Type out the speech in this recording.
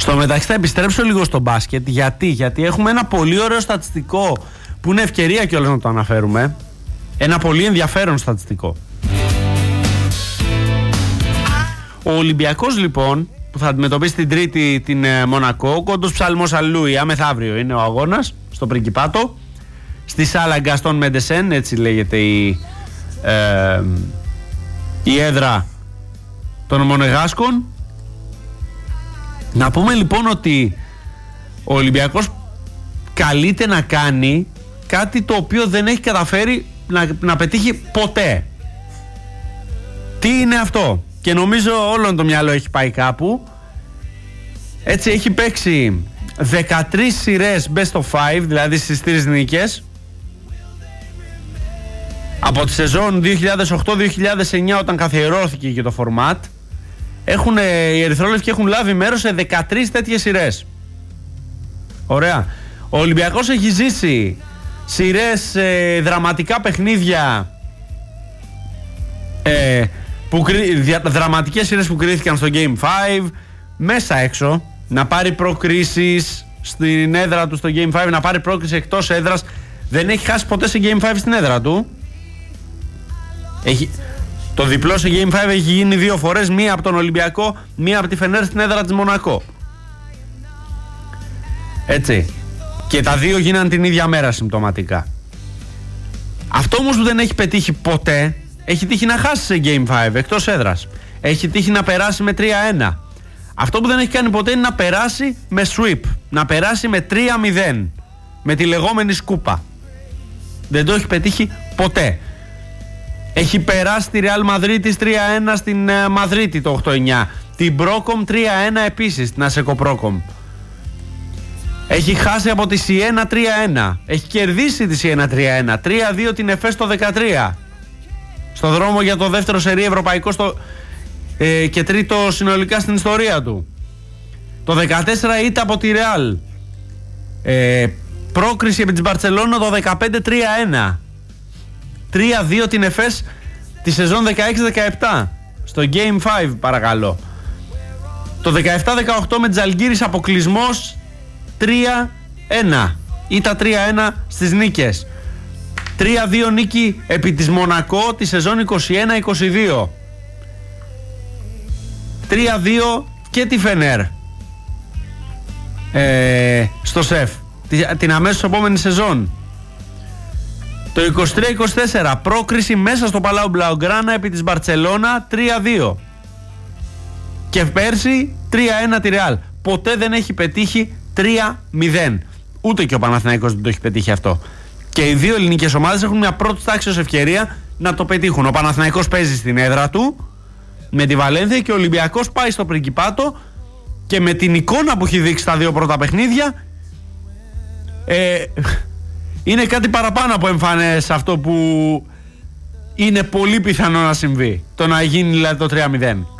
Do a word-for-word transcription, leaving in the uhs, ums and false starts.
Στο μεταξύ θα επιστρέψω λίγο στο μπάσκετ. Γιατί, γιατί έχουμε ένα πολύ ωραίο στατιστικό που είναι ευκαιρία κιόλας να το αναφέρουμε. Ένα πολύ ενδιαφέρον στατιστικό. Ο Ολυμπιακός λοιπόν, που θα αντιμετωπίσει την Τρίτη την ε, Μονακό, κόντος ψαλμός αλλούια, μεθαύριο είναι ο αγώνας στο Πριγκιπάτο, στη Σάλα Γκαστόν Μεντεσέν, έτσι λέγεται η, ε, η έδρα των Μονεγάσκων. Να πούμε λοιπόν ότι ο Ολυμπιακός καλείται να κάνει κάτι το οποίο δεν έχει καταφέρει να, να πετύχει ποτέ. Τι είναι αυτό? Και νομίζω όλον το μυαλό έχει πάει κάπου. Έτσι έχει παίξει δεκατρείς σειρές best of five, δηλαδή στις τρεις νίκες, από τη σεζόν δύο χιλιάδες οκτώ δύο χιλιάδες εννιά, όταν καθιερώθηκε και το format. Έχουν, οι ερυθρόλευκοι έχουν λάβει μέρος σε δεκατρείς τέτοιες σειρές. Ωραία. Ο Ολυμπιακός έχει ζήσει σειρές, ε, δραματικά παιχνίδια, ε, που, δια, δραματικές σειρές που κρίθηκαν στο Game πέντε, μέσα έξω, να πάρει προκρίσεις στην έδρα του στο Game πέντε, να πάρει πρόκριση εκτός έδρας. Δεν έχει χάσει ποτέ σε Game πέντε στην έδρα του. Έχει, το διπλό σε Game πέντε έχει γίνει δύο φορές, μία από τον Ολυμπιακό, μία από τη Φενέρ στην έδρα της Μονακό. Έτσι. Και τα δύο γίναν την ίδια μέρα συμπτωματικά. Αυτό όμως που δεν έχει πετύχει ποτέ, έχει τύχει να χάσει σε Game πέντε εκτός έδρας. Έχει τύχει να περάσει με τρία ένα. Αυτό που δεν έχει κάνει ποτέ είναι να περάσει με sweep, να περάσει με τρία μηδέν, με τη λεγόμενη σκούπα. Δεν το έχει πετύχει ποτέ. Έχει περάσει τη Real Madrid τρία ένα στην uh, Μαδρίτη το οκτώ εννιά, την Πρόκομ τρία ένα επίσης, την Ασεκο Πρόκομ. Έχει χάσει από τη Σιένα τρία ένα. Έχει κερδίσει τη Σιένα τρία ένα. τρία δύο την Εφές το δεκατρία. Στο δρόμο για το δεύτερο σερί ευρωπαϊκό στο, ε, και τρίτο συνολικά στην ιστορία του. Το δεκατέσσερα ήττα από τη Ρεάλ. Ε, πρόκριση επί της Μπαρτσελόνα το δεκαπέντε τρία ένα. τρία δύο την Εφές τη σεζόν δεκαέξι δεκαεπτά. Στο Game πέντε παρακαλώ. Το δεκαεπτά δεκαοκτώ με της Αλγύρης αποκλεισμός τρία ένα. Ήττα τρία ένα στις νίκες. τρία δύο νίκη επί της Μονακό τη σεζόν είκοσι ένα είκοσι δύο. τρία δύο και τη Φενέρ ε, στο ΣΕΦ την αμέσως επόμενη σεζόν. Το είκοσι τρία είκοσι τέσσερα πρόκριση μέσα στο Παλάου Μπλαουγκράνα επί της Μπαρτσελώνα τρία δύο. Και πέρσι τρία ένα τη Ρεάλ. Ποτέ δεν έχει πετύχει τρία μηδέν. Ούτε και ο Παναθηναϊκός δεν το έχει πετύχει αυτό. Και οι δύο ελληνικές ομάδες έχουν μια πρώτη τάξης ευκαιρία να το πετύχουν. Ο Παναθηναϊκός παίζει στην έδρα του με τη Βαλένθια και ο Ολυμπιακός πάει στο Πριγκιπάτο και με την εικόνα που έχει δείξει τα δύο πρώτα παιχνίδια ε, είναι κάτι παραπάνω από εμφανές αυτό που είναι πολύ πιθανό να συμβεί. Το να γίνει δηλαδή το τρία μηδέν.